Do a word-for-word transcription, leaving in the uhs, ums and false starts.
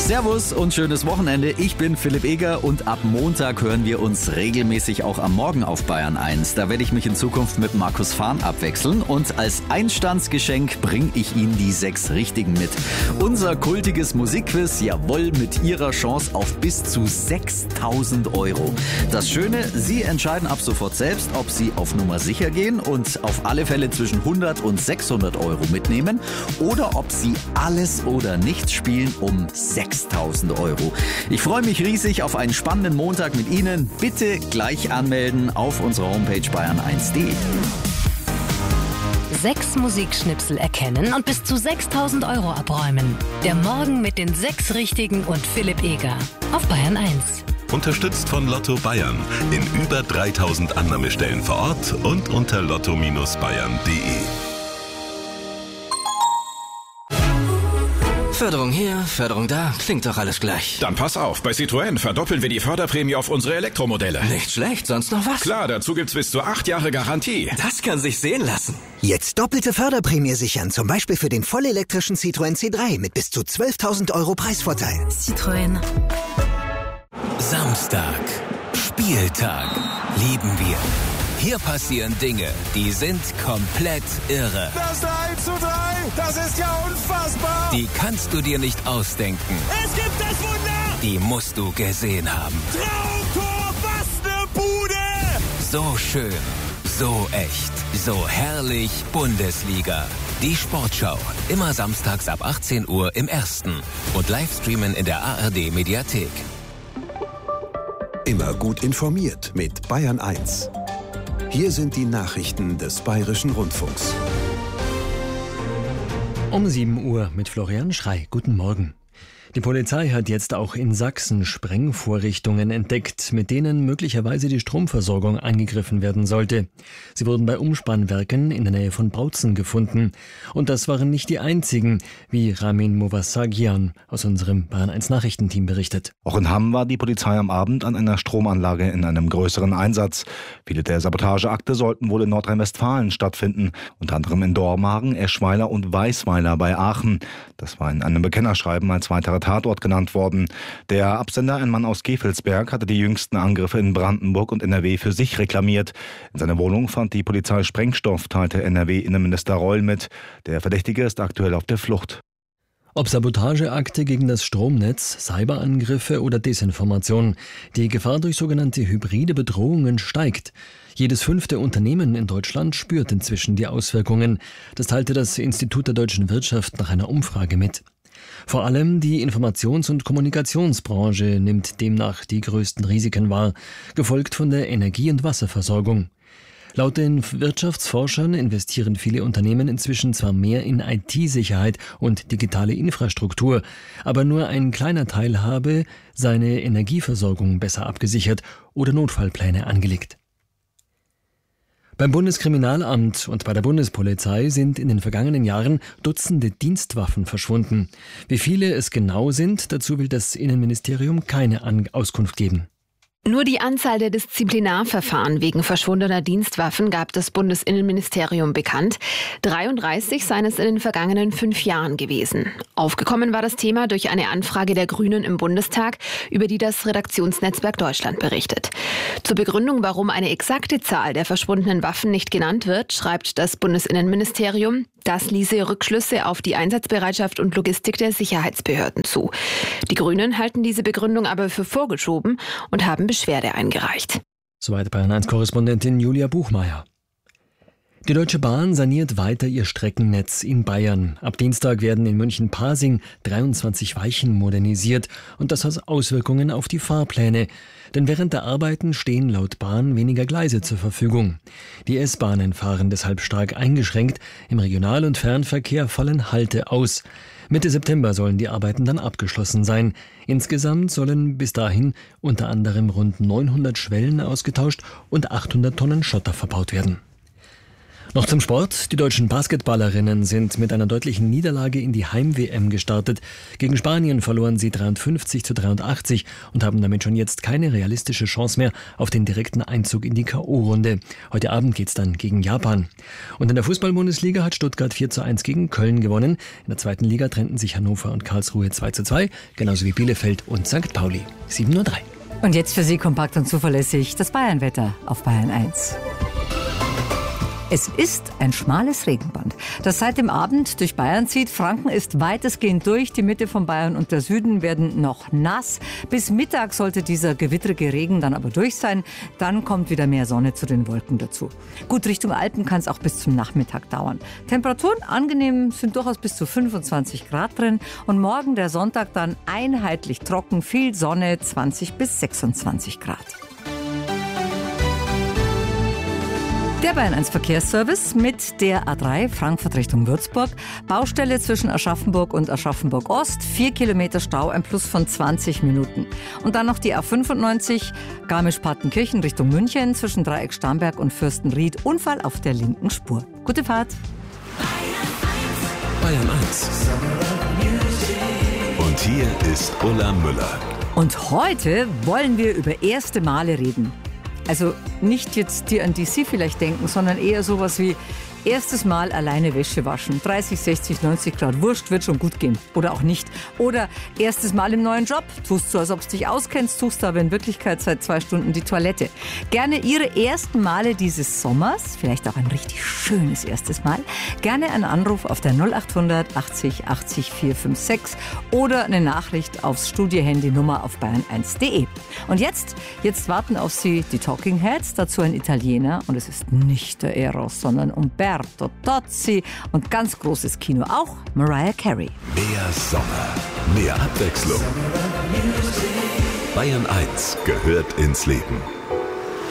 Servus und schönes Wochenende. Ich bin Philipp Eger und ab Montag hören wir uns regelmäßig auch am Morgen auf Bayern eins. Da werde ich mich in Zukunft mit Markus Fahn abwechseln und als Einstandsgeschenk bringe ich Ihnen die sechs Richtigen mit. Unser kultiges Musikquiz, jawohl, mit Ihrer Chance auf bis zu sechstausend Euro. Das Schöne, Sie entscheiden ab sofort selbst, ob Sie auf Nummer sicher gehen und auf alle Fälle zwischen hundert und sechshundert Euro mitnehmen oder ob Sie alles oder nichts spielen um sechstausend Euro. Ich freue mich riesig auf einen spannenden Montag mit Ihnen. Bitte gleich anmelden auf unserer Homepage bayern eins punkt de. Sechs Musikschnipsel erkennen und bis zu sechstausend Euro abräumen. Der Morgen mit den sechs Richtigen und Philipp Eger auf Bayern eins. Unterstützt von Lotto Bayern in über dreitausend Annahmestellen vor Ort und unter lotto Bindestrich bayern punkt de. Förderung hier, Förderung da, klingt doch alles gleich. Dann pass auf, bei Citroën verdoppeln wir die Förderprämie auf unsere Elektromodelle. Nicht schlecht, sonst noch was? Klar, dazu gibt's bis zu acht Jahre Garantie. Das kann sich sehen lassen. Jetzt doppelte Förderprämie sichern, zum Beispiel für den vollelektrischen Citroën C drei mit bis zu zwölftausend Euro Preisvorteil. Citroën. Samstag, Spieltag, lieben wir. Hier passieren Dinge, die sind komplett irre. Das drei zu drei, das ist ja unfassbar. Die kannst du dir nicht ausdenken. Es gibt das Wunder. Die musst du gesehen haben. Traumtor, was ne Bude. So schön, so echt, so herrlich Bundesliga. Die Sportschau, immer samstags ab achtzehn Uhr im Ersten und Livestreamen in der A R D Mediathek. Immer gut informiert mit Bayern eins. Hier sind die Nachrichten des Bayerischen Rundfunks. Um sieben Uhr mit Florian Schrey. Guten Morgen. Die Polizei hat jetzt auch in Sachsen Sprengvorrichtungen entdeckt, mit denen möglicherweise die Stromversorgung angegriffen werden sollte. Sie wurden bei Umspannwerken in der Nähe von Bautzen gefunden. Und das waren nicht die einzigen, wie Ramin Movasagian aus unserem Bayern eins Nachrichtenteam berichtet. Auch in Hamm war die Polizei am Abend an einer Stromanlage in einem größeren Einsatz. Viele der Sabotageakte sollten wohl in Nordrhein-Westfalen stattfinden, unter anderem in Dormagen, Eschweiler und Weißweiler bei Aachen. Das war in einem Bekennerschreiben als weiterer Tatort genannt worden. Der Absender, ein Mann aus Gevelsberg, hatte die jüngsten Angriffe in Brandenburg und N R W für sich reklamiert. In seiner Wohnung fand die Polizei Sprengstoff, teilte N R W-Innenminister Reul mit. Der Verdächtige ist aktuell auf der Flucht. Ob Sabotageakte gegen das Stromnetz, Cyberangriffe oder Desinformation, die Gefahr durch sogenannte hybride Bedrohungen steigt. Jedes fünfte Unternehmen in Deutschland spürt inzwischen die Auswirkungen. Das teilte das Institut der deutschen Wirtschaft nach einer Umfrage mit. Vor allem die Informations- und Kommunikationsbranche nimmt demnach die größten Risiken wahr, gefolgt von der Energie- und Wasserversorgung. Laut den Wirtschaftsforschern investieren viele Unternehmen inzwischen zwar mehr in I T-Sicherheit und digitale Infrastruktur, aber nur ein kleiner Teil habe seine Energieversorgung besser abgesichert oder Notfallpläne angelegt. Beim Bundeskriminalamt und bei der Bundespolizei sind in den vergangenen Jahren Dutzende Dienstwaffen verschwunden. Wie viele es genau sind, dazu will das Innenministerium keine Auskunft geben. Nur die Anzahl der Disziplinarverfahren wegen verschwundener Dienstwaffen gab das Bundesinnenministerium bekannt. dreiunddreißig seien es in den vergangenen fünf Jahren gewesen. Aufgekommen war das Thema durch eine Anfrage der Grünen im Bundestag, über die das Redaktionsnetzwerk Deutschland berichtet. Zur Begründung, warum eine exakte Zahl der verschwundenen Waffen nicht genannt wird, schreibt das Bundesinnenministerium, das ließe Rückschlüsse auf die Einsatzbereitschaft und Logistik der Sicherheitsbehörden zu. Die Grünen halten diese Begründung aber für vorgeschoben und haben Beschwerde eingereicht. Soweit Bayern eins Korrespondentin Julia Buchmeier. Die Deutsche Bahn saniert weiter ihr Streckennetz in Bayern. Ab Dienstag werden in München-Pasing dreiundzwanzig Weichen modernisiert und das hat Auswirkungen auf die Fahrpläne. Denn während der Arbeiten stehen laut Bahn weniger Gleise zur Verfügung. Die S-Bahnen fahren deshalb stark eingeschränkt. Im Regional- und Fernverkehr fallen Halte aus. Mitte September sollen die Arbeiten dann abgeschlossen sein. Insgesamt sollen bis dahin unter anderem rund neunhundert Schwellen ausgetauscht und achthundert Tonnen Schotter verbaut werden. Noch zum Sport. Die deutschen Basketballerinnen sind mit einer deutlichen Niederlage in die Heim-W M gestartet. Gegen Spanien verloren sie dreiundfünfzig zu dreiundachtzig und haben damit schon jetzt keine realistische Chance mehr auf den direkten Einzug in die K O-Runde. Heute Abend geht's dann gegen Japan. Und in der Fußball-Bundesliga hat Stuttgart vier zu eins gegen Köln gewonnen. In der zweiten Liga trennten sich Hannover und Karlsruhe zwei zu zwei, genauso wie Bielefeld und Sankt Pauli. sieben Uhr drei. Und jetzt für Sie kompakt und zuverlässig das Bayernwetter auf Bayern eins. Es ist ein schmales Regenband, das seit dem Abend durch Bayern zieht. Franken ist weitestgehend durch. Die Mitte von Bayern und der Süden werden noch nass. Bis Mittag sollte dieser gewittrige Regen dann aber durch sein. Dann kommt wieder mehr Sonne zu den Wolken dazu. Gut, Richtung Alpen kann es auch bis zum Nachmittag dauern. Temperaturen angenehm, sind durchaus bis zu fünfundzwanzig Grad drin. Und morgen, der Sonntag, dann einheitlich trocken, viel Sonne, zwanzig bis sechsundzwanzig Grad. Der Bayern eins Verkehrsservice mit der A drei Frankfurt Richtung Würzburg. Baustelle zwischen Aschaffenburg und Aschaffenburg Ost. Vier Kilometer Stau, ein Plus von zwanzig Minuten. Und dann noch die A fünfundneunzig Garmisch-Partenkirchen Richtung München zwischen Dreieck Starnberg und Fürstenried. Unfall auf der linken Spur. Gute Fahrt. Bayern eins. Und hier ist Ulla Müller. Und heute wollen wir über erste Male reden. Also nicht jetzt die, an die Sie vielleicht denken, sondern eher sowas wie erstes Mal alleine Wäsche waschen. dreißig, sechzig, neunzig Grad Wurscht, wird schon gut gehen. Oder auch nicht. Oder erstes Mal im neuen Job. Tust so, als ob du dich auskennst, tust aber in Wirklichkeit seit zwei Stunden die Toilette. Gerne Ihre ersten Male dieses Sommers, vielleicht auch ein richtig schönes erstes Mal. Gerne einen Anruf auf der null achthundert achtzig achtzig vierhundertsechsundfünfzig oder eine Nachricht aufs Studiohandynummer auf bayern eins punkt de. Und jetzt, jetzt warten auf Sie die Talking Heads, dazu ein Italiener. Und es ist nicht der Eros, sondern Umberto Tozzi und ganz großes Kino, auch Mariah Carey. Mehr Sommer, mehr Abwechslung. Bayern eins gehört ins Leben.